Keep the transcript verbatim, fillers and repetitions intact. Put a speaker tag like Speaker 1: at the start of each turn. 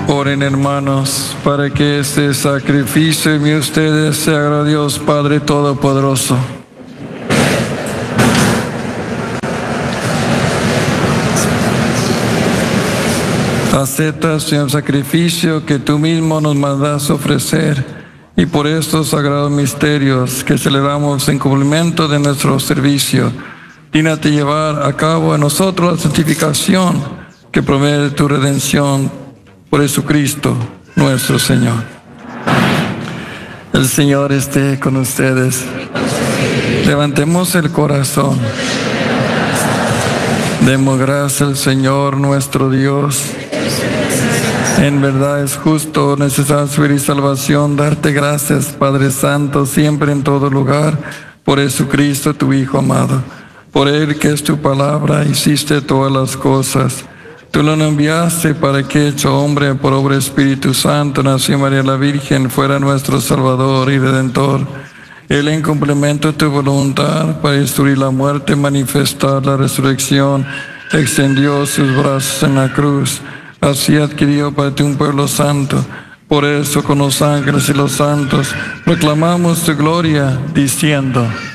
Speaker 1: Oren, hermanos, para que este sacrificio de ustedes sea agradable a Dios Padre Todopoderoso. Acepta, Señor, el sacrificio que tú mismo nos mandas ofrecer, y por estos sagrados misterios que celebramos en cumplimiento de nuestro servicio, dígnate llevar a cabo en nosotros la santificación que promete tu redención por Jesucristo nuestro Señor. El Señor esté con ustedes. Levantemos el corazón. Demos gracias al Señor nuestro Dios. En verdad es justo, necesario y salvación darte gracias, Padre Santo, siempre en todo lugar, por Jesucristo tu Hijo amado. Por Él, que es tu palabra, hiciste todas las cosas. Tú lo enviaste para que, hecho hombre por obra del Espíritu Santo, nació María la Virgen, fuera nuestro Salvador y Redentor. Él, en complemento de tu voluntad, para destruir la muerte, manifestar la resurrección, extendió sus brazos en la cruz. Así adquirió para ti un pueblo santo. Por eso, con los ángeles y los santos, proclamamos tu gloria, diciendo: